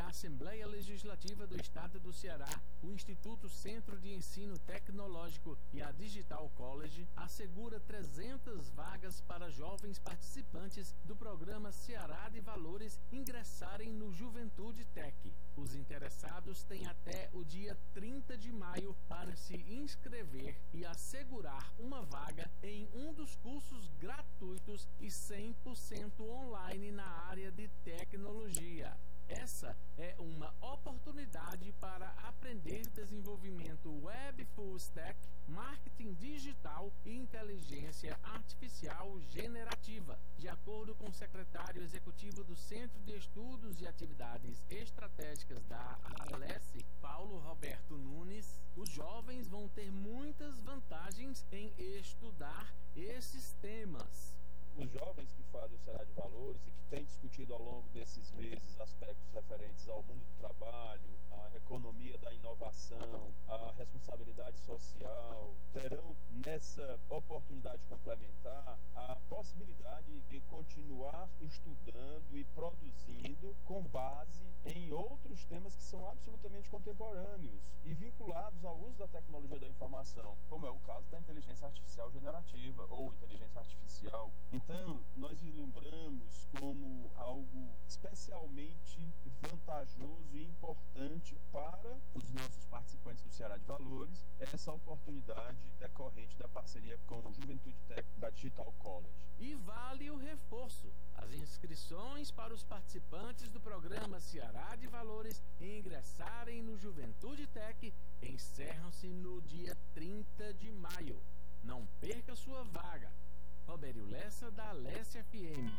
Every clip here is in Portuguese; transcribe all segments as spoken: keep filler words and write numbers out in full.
Assembleia Legislativa do Estado do Ceará, o Instituto Centro de Ensino Tecnológico e a Digital College assegura trezentas vagas para jovens participantes do programa Ceará de Valores ingressarem no Juventude Tech. Os interessados têm até o dia trinta de maio para se inscrever e assegurar uma vaga em um dos cursos gratuitos e cem por cento online na área de tecnologia. Essa é uma oportunidade para aprender desenvolvimento web full stack, marketing digital e inteligência artificial generativa. De acordo com o secretário executivo do Centro de Estudos e Atividades Estratégicas da Alesse, Paulo Roberto Nunes, os jovens vão ter muitas vantagens em estudar esses temas. Os jovens que fazem o Ceará de Valores e que têm discutido ao longo desses meses aspectos referentes ao mundo do trabalho, à economia da inovação, à responsabilidade social, terão nessa oportunidade complementar a possibilidade de continuar estudando e produzindo com base em outros temas que são absolutamente contemporâneos e vinculados ao uso da tecnologia da informação, como é o caso da inteligência artificial generativa ou inteligência artificial. Então, nós vislumbramos como algo especialmente vantajoso e importante para os nossos participantes do Ceará de Valores essa oportunidade decorrente da parceria com o Juventude Tech da Digital College. E vale o reforço. As inscrições para os participantes do programa Ceará de Valores ingressarem no Juventude Tech encerram-se no dia trinta de maio. Não perca sua vaga. Robério Lessa, da Alesse F M.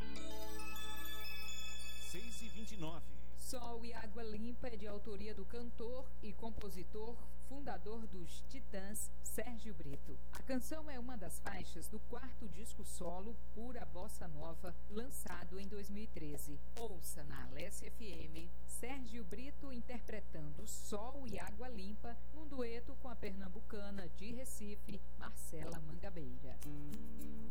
seis e vinte e nove. Sol e Água Limpa é de autoria do cantor e compositor, fundador dos Titãs, Sérgio Brito. A canção é uma das faixas do quarto disco solo, Pura Bossa Nova, lançado em dois mil e treze. Ouça na Alesse F M, Sérgio Brito interpretando Sol e Água Limpa, num dueto com a pernambucana de Recife, Marcela Mangabeira.